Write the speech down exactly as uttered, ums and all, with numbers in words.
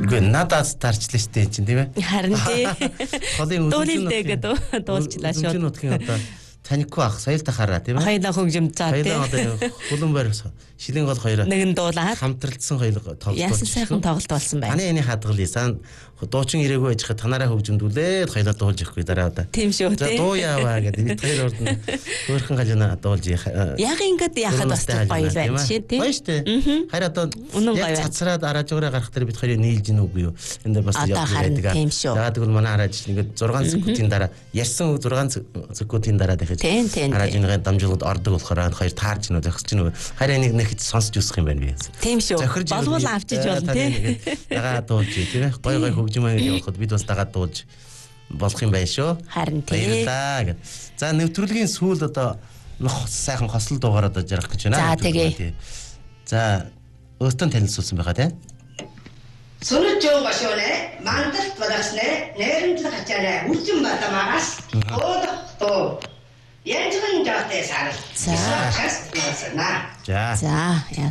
Үгүй надад тарчлаа штэ чинь тийм ээ. Харин тий. Холын Дуулилтэйгээ дуулчлаа шүү. Үзмжин нутгийн одоо танихгүй ах соёл тахаараа тийм ээ. Хоёлаа хөгжим цаа тий. Хоёлаа одоо хулан байр шилэн гол хоёроо нэгэн дуулаад хамтралдсан хоёул тоглолт. Яасан сайхан тоглолт болсон байна. Таны энэ хадгалъя сан дуучин ирээгүй байж хаа танаараа хөгжимдүүлээд хоёлаа дуулж ихгүй дараа одоо. Тийм шүү тий. За дуу яаваа гэдэг бид хоёр урд нь хөөрхөн галина дуулж яг ингээд яхад бас гоё байна шээ тий. Гоё штэ. Харин одоо яг цацраад араажгаараа гарах дээр бид хоёрыг нийлж гин үгүй юу. Энд бас явж байдаг. Яг тэгвэл манай арааж ингээд зургаан секундын дараа ярьсан зургаан секундын дараа дахиж араажныгаа дамжуулаад ордог болохоор хоёр таарч нөө зохисч нөө харин нэг нэг сонсч үсэх юм байна би. Тийм шүү. Болвол авчиж болно тий. Дагаа дуулж тийм ээ. Гой гой хөгжим аяг явахад бид бас дагаа дуулж болох юм байна шүү. Харин тий. Баярлалаа гэд. За нэвтрүүлгийн сүүл одоо сайхан хослол дуугаар одоо жаргах гэж байна. За тэгээ. За өөртөө танилцуулсан байгаа тий. Сүнэж жоо гашоонэ мандалт баласнэ нэрэнтэл хачаарэ үлжин батамагаас оодох тоо янжгын жаатай сарал. За. За. За.